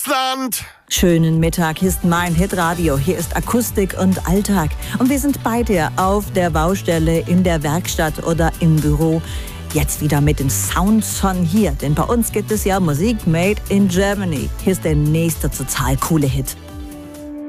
Land. Schönen Mittag, hier ist mein Hitradio, hier ist Akustik und Alltag. Und wir sind bei dir auf der Baustelle, in der Werkstatt oder im Büro. Jetzt wieder mit den Sounds von hier, denn bei uns gibt es ja Musik made in Germany. Hier ist der nächste total coole Hit.